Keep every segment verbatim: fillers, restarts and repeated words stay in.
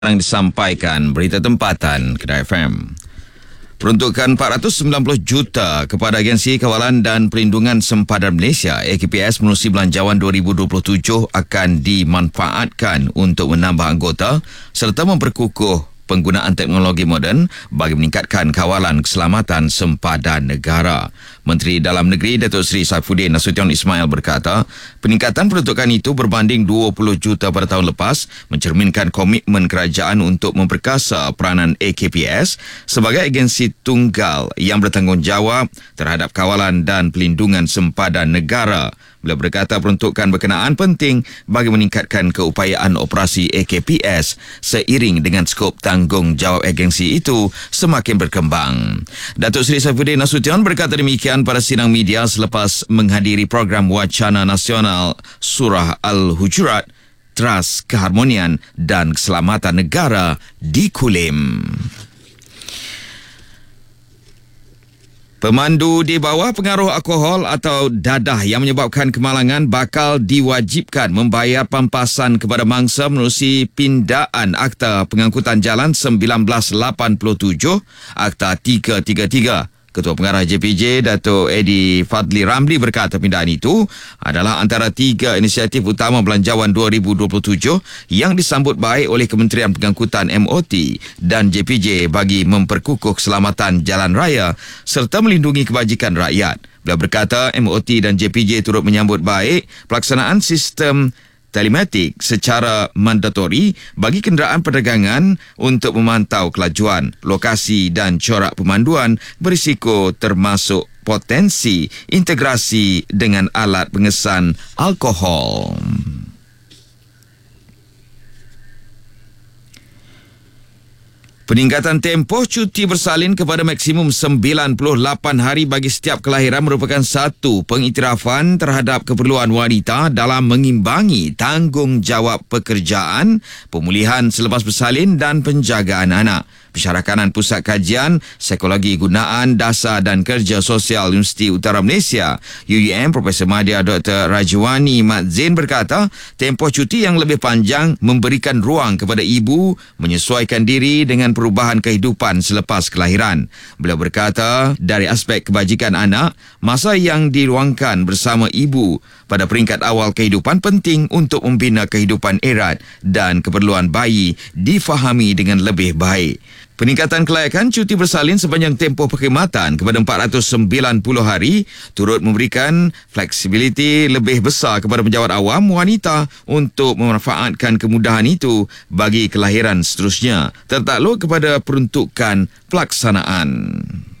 yang disampaikan berita tempatan Kedah F M. Peruntukan empat ratus sembilan puluh juta kepada Agensi Kawalan dan Perlindungan Sempadan Malaysia A K P S menerusi Belanjawan dua ribu dua puluh tujuh akan dimanfaatkan untuk menambah anggota serta memperkukuh penggunaan teknologi moden bagi meningkatkan kawalan keselamatan sempadan negara. Menteri Dalam Negeri Datuk Seri Saifuddin Nasution Ismail berkata, peningkatan peruntukan itu berbanding dua puluh juta pada tahun lepas mencerminkan komitmen kerajaan untuk memperkasa peranan A K P S sebagai agensi tunggal yang bertanggungjawab terhadap kawalan dan pelindungan sempadan negara. Beliau berkata peruntukan berkenaan penting bagi meningkatkan keupayaan operasi A K P S seiring dengan skop tanggungjawab agensi itu semakin berkembang. Datuk Seri Saifuddin Nasution berkata demikian pada sidang media selepas menghadiri program Wacana Nasional Surah Al-Hujurat, Teras Keharmonian dan Keselamatan Negara di Kulim. Pemandu di bawah pengaruh alkohol atau dadah yang menyebabkan kemalangan bakal diwajibkan membayar pampasan kepada mangsa menerusi pindaan Akta Pengangkutan Jalan seribu sembilan ratus lapan puluh tujuh, Akta tiga tiga tiga. Ketua Pengarah J P J, Datuk Eddie Fadli Ramli berkata pindaan itu adalah antara tiga inisiatif utama Belanjawan dua ribu dua puluh tujuh yang disambut baik oleh Kementerian Pengangkutan M O T dan J P J bagi memperkukuh keselamatan jalan raya serta melindungi kebajikan rakyat. Beliau berkata M O T dan J P J turut menyambut baik pelaksanaan sistem telematik secara mandatori bagi kenderaan perdagangan untuk memantau kelajuan, lokasi dan corak pemanduan berisiko termasuk potensi integrasi dengan alat pengesan alkohol. Peningkatan tempoh cuti bersalin kepada maksimum sembilan puluh lapan hari bagi setiap kelahiran merupakan satu pengiktirafan terhadap keperluan wanita dalam mengimbangi tanggungjawab pekerjaan, pemulihan selepas bersalin dan penjagaan anak. Pensyarakanan Pusat Kajian Psikologi Gunaan Dasar dan Kerja Sosial Universiti Utara Malaysia U U M Profesor Madya Doktor Rajwani Mat Zain berkata, tempoh cuti yang lebih panjang memberikan ruang kepada ibu menyesuaikan diri dengan perubahan kehidupan selepas kelahiran. Beliau berkata, dari aspek kebajikan anak, masa yang diluangkan bersama ibu pada peringkat awal kehidupan penting untuk membina kehidupan erat dan keperluan bayi difahami dengan lebih baik. Peningkatan kelayakan cuti bersalin sepanjang tempoh perkhidmatan kepada empat ratus sembilan puluh hari turut memberikan fleksibiliti lebih besar kepada penjawat awam wanita untuk memanfaatkan kemudahan itu bagi kelahiran seterusnya, tertakluk kepada peruntukan pelaksanaan.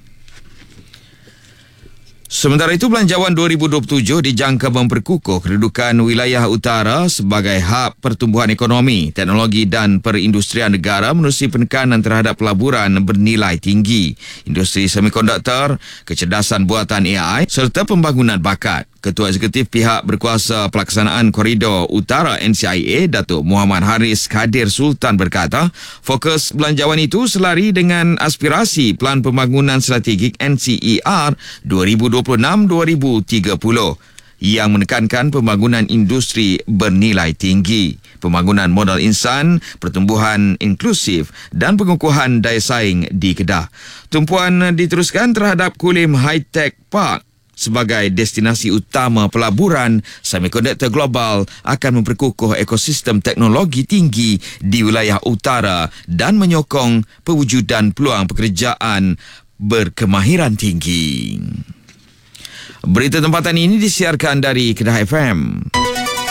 Sementara itu, Belanjawan dua ribu dua puluh tujuh dijangka memperkukuh kedudukan wilayah utara sebagai hub pertumbuhan ekonomi, teknologi dan perindustrian negara menerusi penekanan terhadap pelaburan bernilai tinggi, industri semikonduktor, kecerdasan buatan A I serta pembangunan bakat. Ketua Eksekutif Pihak Berkuasa Pelaksanaan Koridor Utara N C I A, Datuk Muhammad Haris Kadir Sultan berkata, fokus belanjawan itu selari dengan aspirasi Pelan Pembangunan Strategik N C E R dua ribu dua puluh enam hingga dua ribu tiga puluh yang menekankan pembangunan industri bernilai tinggi, pembangunan modal insan, pertumbuhan inklusif dan pengukuhan daya saing di Kedah. Tumpuan diteruskan terhadap Kulim High Tech Park sebagai destinasi utama pelaburan semikonduktor global akan memperkukuh ekosistem teknologi tinggi di wilayah utara dan menyokong pewujudan peluang pekerjaan berkemahiran tinggi. Berita tempatan ini disiarkan dari Kedah F M.